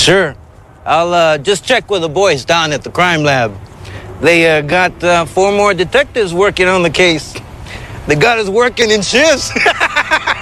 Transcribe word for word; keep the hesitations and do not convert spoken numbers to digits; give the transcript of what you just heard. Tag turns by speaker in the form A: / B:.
A: Sure. I'll uh, just check with the boys down at the crime lab. They uh, got uh, four more detectives working on the case. They got us working in shifts.